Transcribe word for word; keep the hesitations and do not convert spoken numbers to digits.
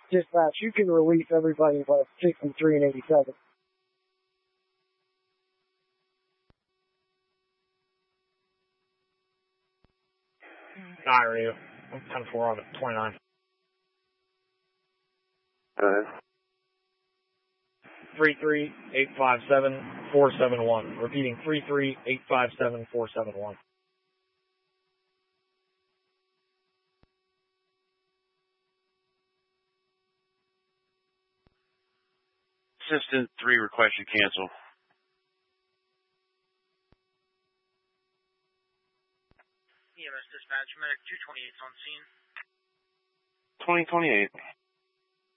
Dispatch, you can release everybody but sixty-three and eighty-seven. I hear you. I'm ten four on it, twenty-nine. Uh, three three eight five seven four seven one. Repeating, three three eight five seven four seven one. Assistant three request you cancel. E M S dispatch, medic two twenty-eight on scene. twenty twenty-eight.